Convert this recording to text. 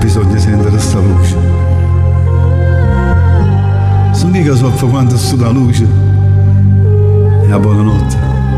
bisogna sentire sta luce. Non mica soffro quando sto da luce. E a buonanotte.